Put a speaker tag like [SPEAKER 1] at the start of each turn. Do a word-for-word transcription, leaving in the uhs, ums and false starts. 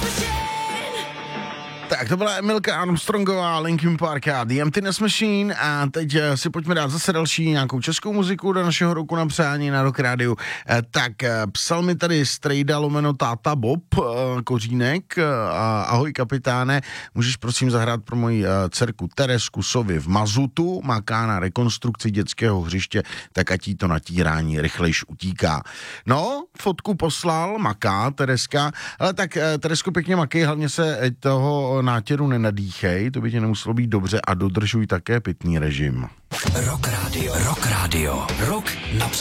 [SPEAKER 1] Tak to byla Emilka Armstrongová, Linkin Park a The Emptiness Machine a teď si pojďme dát zase další nějakou českou muziku do našeho roku na přání na Rock Radio. Tak psal mi tady strejda lomeno táta Bob Kořínek. Ahoj kapitáne, můžeš prosím zahrát pro moji dcerku Teresku Sovi v Mazutu, maká na rekonstrukci dětského hřiště, tak ať jí to natírání rychlejš utíká. No, fotku poslal, maká Tereska, ale tak Teresko pěkně makej, hlavně se toho nátěru nenadýchej, to by tě nemuselo být dobře a dodržuj také pitný režim.
[SPEAKER 2] Rock Radio, Rock Radio, Rock na